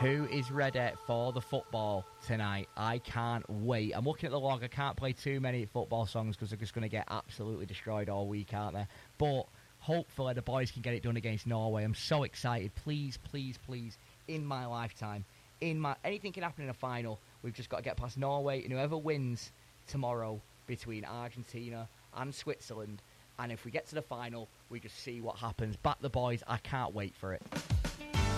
Who is ready for the football tonight? I can't wait. I'm looking at the log. I can't play too many football songs because they're just going to get absolutely destroyed all week, aren't they? But hopefully the boys can get it done against Norway. I'm so excited. Please, please, please, in my lifetime, anything can happen in a final. We've just got to get past Norway, and whoever wins tomorrow between Argentina and Switzerland, and if we get to the final, we just see what happens. Back the boys. I can't wait for it.